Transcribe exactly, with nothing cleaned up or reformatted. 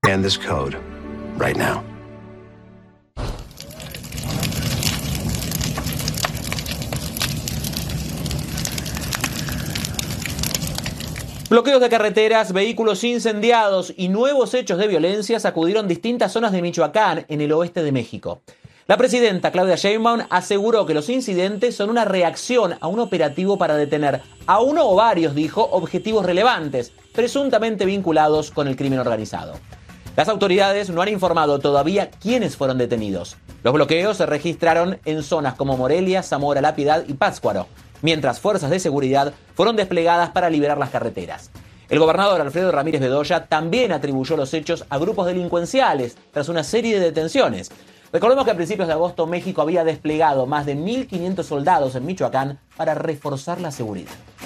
Scan this code right now. Bloqueos de carreteras, vehículos incendiados y nuevos hechos de violencia sacudieron distintas zonas de Michoacán, en el oeste de México. La presidenta Claudia Sheinbaum aseguró que los incidentes son una reacción a un operativo para detener a uno o varios, dijo, objetivos relevantes, presuntamente vinculados con el crimen organizado. Las autoridades no han informado todavía quiénes fueron detenidos. Los bloqueos se registraron en zonas como Morelia, Zamora, La Piedad y Pátzcuaro, mientras fuerzas de seguridad fueron desplegadas para liberar las carreteras. El gobernador Alfredo Ramírez Bedoya también atribuyó los hechos a grupos delincuenciales tras una serie de detenciones. Recordemos que a principios de agosto México había desplegado más de mil quinientos soldados en Michoacán para reforzar la seguridad.